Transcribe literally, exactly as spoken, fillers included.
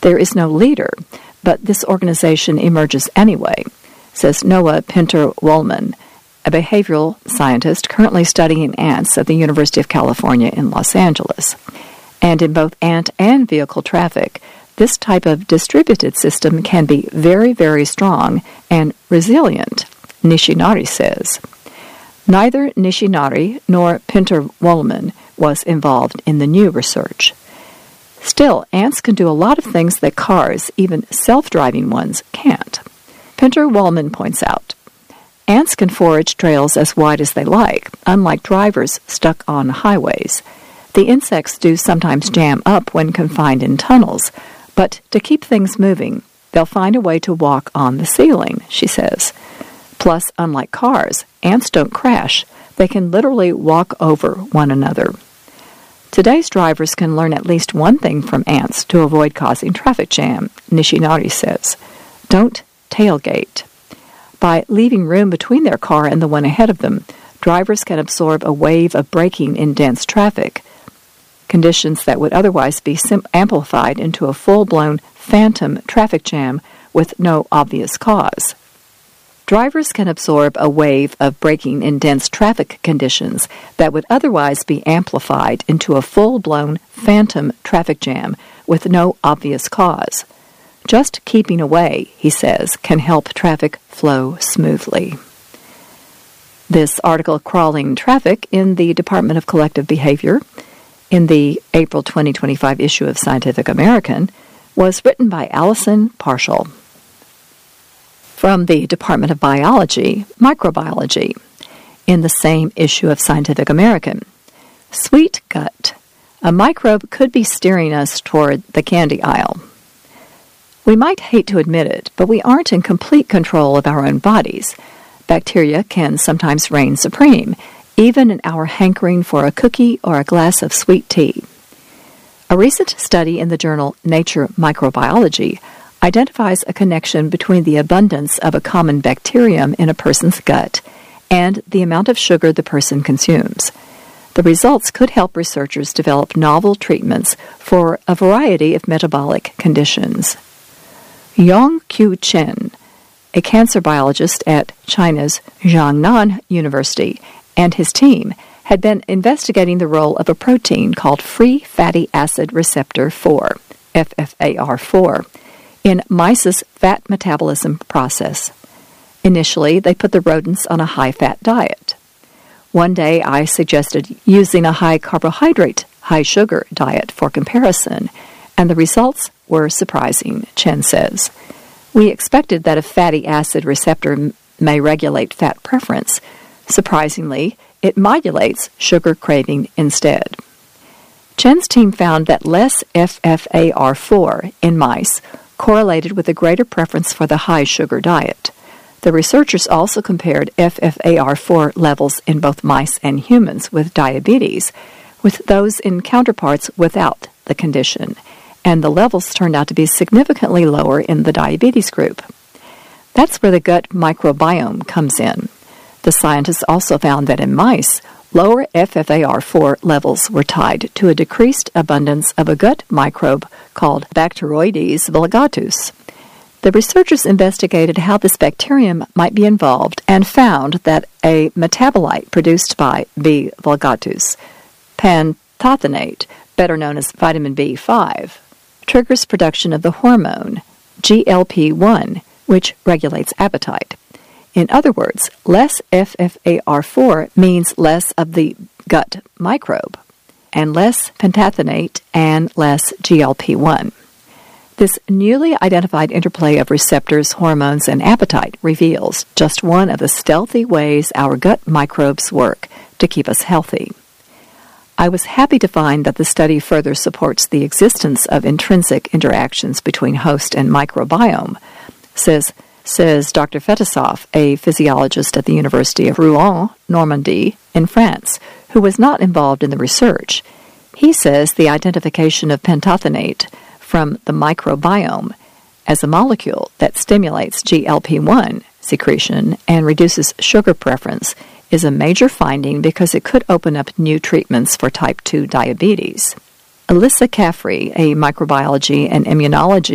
There is no leader, but this organization emerges anyway, says Noah Pinter-Wollman, a behavioral scientist currently studying ants at the University of California in Los Angeles. And in both ant and vehicle traffic, this type of distributed system can be very, very strong and resilient, Nishinari says. Neither Nishinari nor Pinter-Wollman was involved in the new research. Still, ants can do a lot of things that cars, even self-driving ones, can't. Pinter-Wollman points out, ants can forage trails as wide as they like, unlike drivers stuck on highways. The insects do sometimes jam up when confined in tunnels, but to keep things moving, they'll find a way to walk on the ceiling, she says. Plus, unlike cars, ants don't crash. They can literally walk over one another. Today's drivers can learn at least one thing from ants to avoid causing traffic jam, Nishinari says. Don't tailgate. By leaving room between their car and the one ahead of them, drivers can absorb a wave of braking in dense traffic, conditions that would otherwise be sim- amplified into a full-blown phantom traffic jam with no obvious cause. Drivers can absorb a wave of braking in dense traffic conditions that would otherwise be amplified into a full-blown phantom traffic jam with no obvious cause. Just keeping away, he says, can help traffic flow smoothly. This article, Crawling Traffic, in the Department of Collective Behavior, in the April twenty twenty-five issue of Scientific American, was written by Allison Parshall. From the Department of Biology, Microbiology, in the same issue of Scientific American. Sweet gut. A microbe could be steering us toward the candy aisle. We might hate to admit it, but we aren't in complete control of our own bodies. Bacteria can sometimes reign supreme, even in our hankering for a cookie or a glass of sweet tea. A recent study in the journal Nature Microbiology identifies a connection between the abundance of a common bacterium in a person's gut and the amount of sugar the person consumes. The results could help researchers develop novel treatments for a variety of metabolic conditions. Yongqiu Chen, a cancer biologist at China's Jiangnan University, and his team had been investigating the role of a protein called free fatty acid receptor four, F F A R four, in mice's fat metabolism process. Initially, they put the rodents on a high-fat diet. One day, I suggested using a high-carbohydrate, high-sugar diet for comparison, and the results were surprising, Chen says. We expected that a fatty acid receptor m- may regulate fat preference. Surprisingly, it modulates sugar craving instead. Chen's team found that less F F A R four in mice correlated with a greater preference for the high-sugar diet. The researchers also compared F F A R four levels in both mice and humans with diabetes with those in counterparts without the condition, and the levels turned out to be significantly lower in the diabetes group. That's where the gut microbiome comes in. The scientists also found that in mice, lower F F A R four levels were tied to a decreased abundance of a gut microbe called Bacteroides vulgatus. The researchers investigated how this bacterium might be involved and found that a metabolite produced by B. vulgatus, pantothenate, better known as vitamin B five, triggers production of the hormone G L P one, which regulates appetite. In other words, less F F A R four means less of the gut microbe, and less pantothenate and less G L P one. This newly identified interplay of receptors, hormones, and appetite reveals just one of the stealthy ways our gut microbes work to keep us healthy. I was happy to find that the study further supports the existence of intrinsic interactions between host and microbiome, says says Doctor Fetisov, a physiologist at the University of Rouen, Normandy, in France, who was not involved in the research. He says the identification of pantothenate from the microbiome as a molecule that stimulates G L P one secretion and reduces sugar preference is a major finding because it could open up new treatments for type two diabetes. Alyssa Caffrey, a microbiology and immunology